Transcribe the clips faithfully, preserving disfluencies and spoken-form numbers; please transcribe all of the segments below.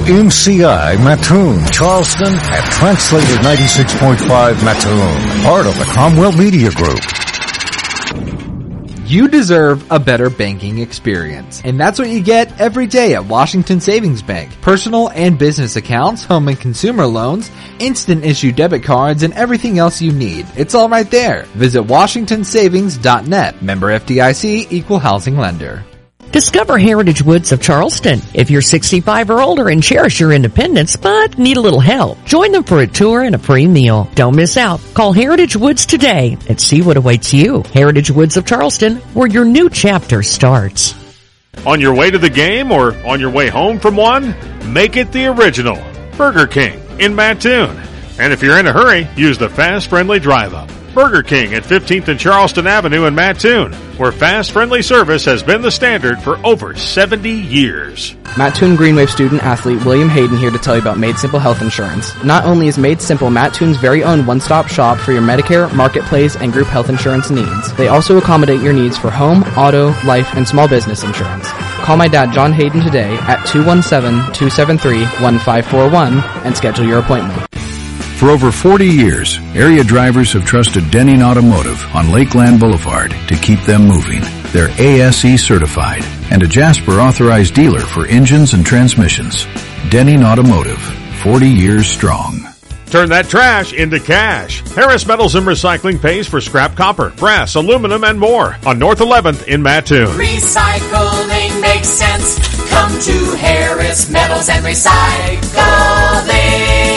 M C I, Mattoon, Charleston, and Translator ninety-six point five Mattoon, part of the Cromwell Media Group. You deserve a better banking experience, and that's what you get every day at Washington Savings Bank. Personal and business accounts, home and consumer loans, instant issue debit cards, and everything else you need. It's all right there. Visit washington savings dot net. Member F D I C, Equal Housing Lender. Discover Heritage Woods of Charleston. If you're sixty-five or older and cherish your independence but need a little help, join them for a tour and a free meal. Don't miss out. Call Heritage Woods today and see what awaits you. Heritage Woods of Charleston, where your new chapter starts. On your way to the game or on your way home from one? Make it the original. Burger King in Mattoon. And if you're in a hurry, use the Fast Friendly Drive-Up. Burger King at fifteenth and Charleston Avenue in Mattoon, where fast, friendly service has been the standard for over seventy years. Mattoon Greenwave student-athlete William Hayden here to tell you about Made Simple Health Insurance. Not only is Made Simple Mattoon's very own one-stop shop for your Medicare, Marketplace, and group health insurance needs, they also accommodate your needs for home, auto, life, and small business insurance. Call my dad, John Hayden, today at two one seven, two seven three, one five four one and schedule your appointment. For over forty years, area drivers have trusted Denning Automotive on Lakeland Boulevard to keep them moving. They're A S E certified and a Jasper authorized dealer for engines and transmissions. Denning Automotive, forty years strong. Turn that trash into cash. Harris Metals and Recycling pays for scrap copper, brass, aluminum, and more on North eleventh in Mattoon. Recycling makes sense. Come to Harris Metals and Recycling.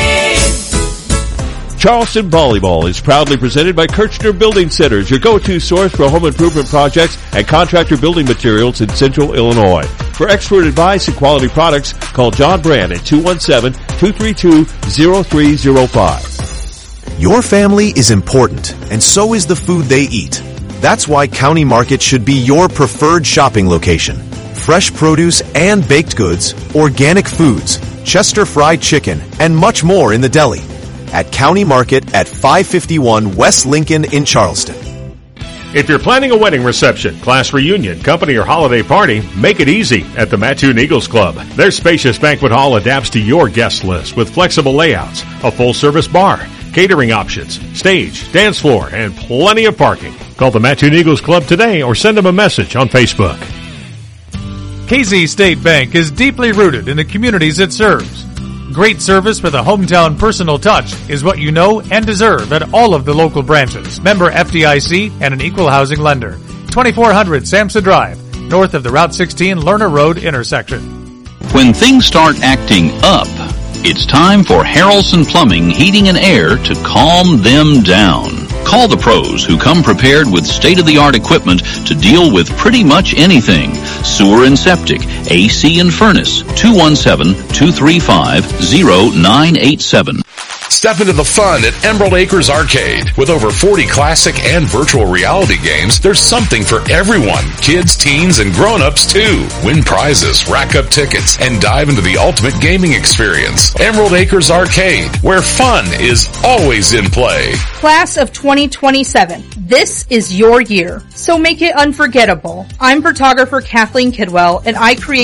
Charleston Volleyball is proudly presented by Kirchner Building Centers, your go-to source for home improvement projects and contractor building materials in Central Illinois. For expert advice and quality products, call John Brand at two one seven, two three two, zero three zero five. Your family is important, and so is the food they eat. That's why County Market should be your preferred shopping location. Fresh produce and baked goods, organic foods, Chester fried chicken, and much more in the deli. At County Market at five fifty-one West Lincoln in Charleston. If you're planning a wedding reception, class reunion, company, or holiday party, make it easy at the Mattoon Eagles Club. Their spacious banquet hall adapts to your guest list with flexible layouts, a full-service bar, catering options, stage, dance floor, and plenty of parking. Call the Mattoon Eagles Club today or send them a message on Facebook. K Z State Bank is deeply rooted in the communities it serves. Great service with a hometown personal touch is what you know and deserve at all of the local branches. Member F D I C and an equal housing lender. twenty-four hundred Samson Drive, north of the Route sixteen Lerner Road intersection. When things start acting up, it's time for Harrelson Plumbing, Heating and Air to calm them down. Call the pros who come prepared with state-of-the-art equipment to deal with pretty much anything. Sewer and septic, A C and furnace. two one seven, two three five, zero nine eight seven. Step into the fun at Emerald Acres Arcade. With over forty classic and virtual reality games, there's something for everyone. Kids, teens, and grown-ups too. Win prizes, rack up tickets, and dive into the ultimate gaming experience. Emerald Acres Arcade, where fun is always in play. Class of twenty twenty-seven. This is your year, so make it unforgettable. I'm photographer Kathleen Kidwell, and I create